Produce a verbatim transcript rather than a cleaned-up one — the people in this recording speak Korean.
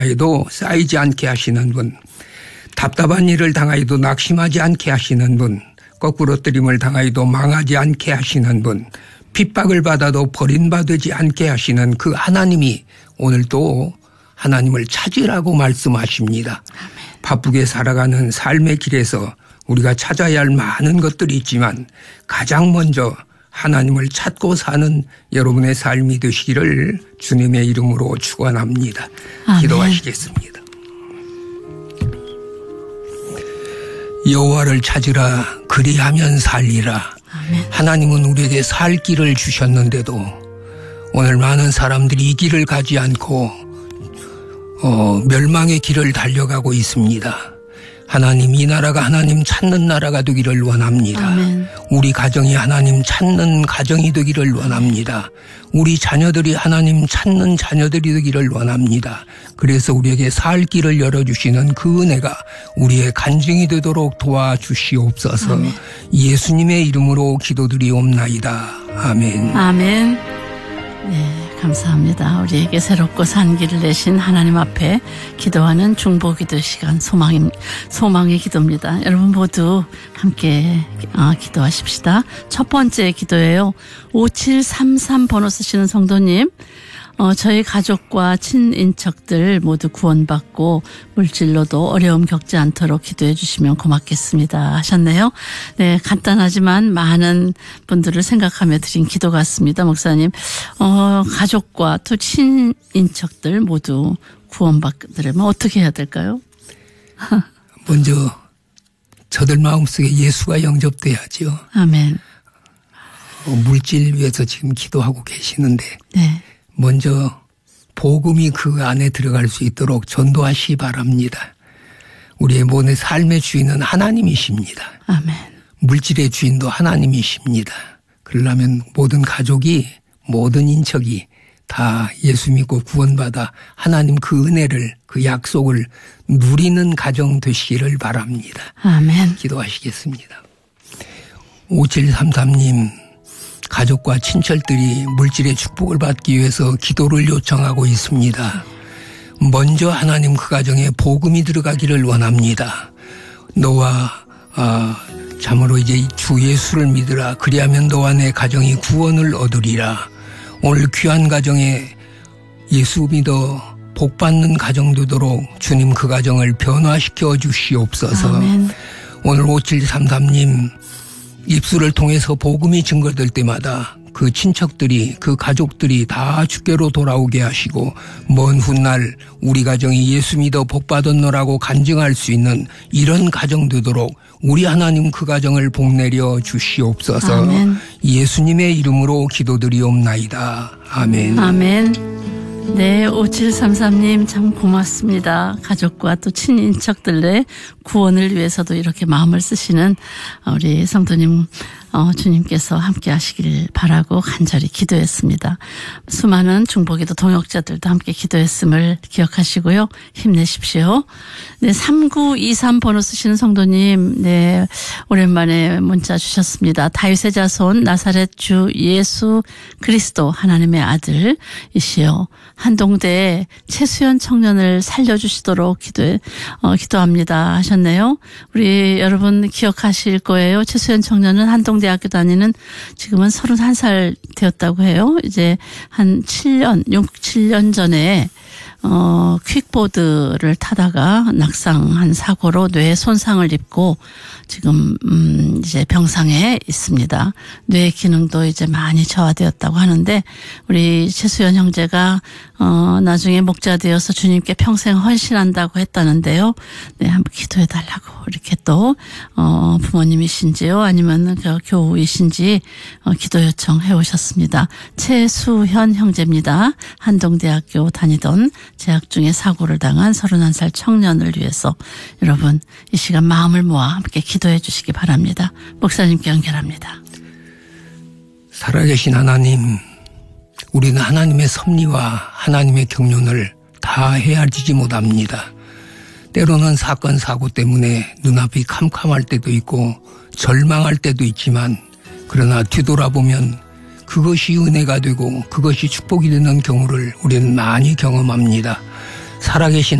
해도 쌓이지 않게 하시는 분, 답답한 일을 당하여도 낙심하지 않게 하시는 분, 거꾸로뜨림을 당하여도 망하지 않게 하시는 분, 핍박을 받아도 버림받지 않게 하시는 그 하나님이 오늘도 하나님을 찾으라고 말씀하십니다. 아멘. 바쁘게 살아가는 삶의 길에서 우리가 찾아야 할 많은 것들이 있지만 가장 먼저 하나님을 찾고 사는 여러분의 삶이 되시기를 주님의 이름으로 축원합니다. 아멘. 기도하시겠습니다. 여호와를 찾으라 그리하면 살리라. 아멘. 하나님은 우리에게 살 길을 주셨는데도 오늘 많은 사람들이 이 길을 가지 않고 어, 멸망의 길을 달려가고 있습니다. 하나님, 이 나라가 하나님 찾는 나라가 되기를 원합니다. 아멘. 우리 가정이 하나님 찾는 가정이 되기를 원합니다. 우리 자녀들이 하나님 찾는 자녀들이 되기를 원합니다. 그래서 우리에게 살 길을 열어주시는 그 은혜가 우리의 간증이 되도록 도와주시옵소서. 아멘. 예수님의 이름으로 기도드리옵나이다. 아멘. 아멘. 네, 감사합니다. 우리에게 새롭고 산 길을 내신 하나님 앞에 기도하는 중보기도 시간, 소망의, 소망의 기도입니다. 여러분 모두 함께 어, 기도하십시다. 첫 번째 기도예요. 오칠삼삼 번호 쓰시는 성도님, 어, 저희 가족과 친인척들 모두 구원받고 물질로도 어려움 겪지 않도록 기도해 주시면 고맙겠습니다 하셨네요. 네, 간단하지만 많은 분들을 생각하며 드린 기도 같습니다. 목사님, 어, 가족과 또 친인척들 모두 구원받으려면 어떻게 해야 될까요? 먼저 저들 마음속에 예수가 영접돼야죠. 아멘. 어, 물질 위해서 지금 기도하고 계시는데 네. 먼저 복음이 그 안에 들어갈 수 있도록 전도하시기 바랍니다. 우리의 모든 삶의 주인은 하나님이십니다. 아멘. 물질의 주인도 하나님이십니다. 그러려면 모든 가족이, 모든 인척이 다 예수 믿고 구원받아 하나님 그 은혜를, 그 약속을 누리는 가정 되시기를 바랍니다. 아멘. 기도하시겠습니다. 오칠삼삼 님, 가족과 친척들이 물질의 축복을 받기 위해서 기도를 요청하고 있습니다. 먼저 하나님 그 가정에 복음이 들어가기를 원합니다. 너와 아, 참으로 이제 주 예수를 믿으라. 그리하면 너와 내 가정이 구원을 얻으리라. 오늘 귀한 가정에 예수 믿어 복받는 가정 되도록 주님 그 가정을 변화시켜 주시옵소서. 아멘. 오늘 오칠삼삼 님 입술을 통해서 복음이 증거될 때마다 그 친척들이, 그 가족들이 다 주께로 돌아오게 하시고 먼 훗날 우리 가정이 예수 믿어 복받았노라고 간증할 수 있는 이런 가정 되도록 우리 하나님 그 가정을 복내려 주시옵소서. 아멘. 예수님의 이름으로 기도드리옵나이다. 아멘. 아멘. 네, 오칠삼삼 님 참 고맙습니다. 가족과 또 친인척들의 구원을 위해서도 이렇게 마음을 쓰시는 우리 성도님, 어, 주님께서 함께 하시길 바라고 간절히 기도했습니다. 수많은 중보기도 동역자들도 함께 기도했음을 기억하시고요. 힘내십시오. 네, 삼구이삼 번호 쓰시는 성도님, 네, 오랜만에 문자 주셨습니다. 다윗의 자손 나사렛 주 예수 그리스도 하나님의 아들이시여 한동대 최수연 청년을 살려주시도록 기도해, 어, 기도합니다 하셨네요. 우리 여러분 기억하실 거예요. 최수연 청년은 한동대학교 다니는 지금은 서른한 살 되었다고 해요. 이제 한 칠 년, 육, 칠 년 전에 어, 퀵보드를 타다가 낙상한 사고로 뇌에 손상을 입고 지금, 음, 이제 병상에 있습니다. 뇌 기능도 이제 많이 저하되었다고 하는데 우리 최수연 형제가, 어, 나중에 목자 되어서 주님께 평생 헌신한다고 했다는데요. 네, 한번 기도해 달라고 이렇게 또, 어, 부모님이신지요? 아니면 그 교우이신지, 어, 기도 요청해 오셨습니다. 최수현 형제입니다. 한동대학교 다니던 재학 중에 사고를 당한 서른한 살 청년을 위해서 여러분 이 시간 마음을 모아 함께 기도해 주시기 바랍니다. 목사님께 연결합니다. 살아계신 하나님, 우리는 하나님의 섭리와 하나님의 경륜을 다 헤아리지 못합니다. 때로는 사건 사고 때문에 눈앞이 캄캄할 때도 있고 절망할 때도 있지만 그러나 뒤돌아보면 그것이 은혜가 되고 그것이 축복이 되는 경우를 우리는 많이 경험합니다. 살아계신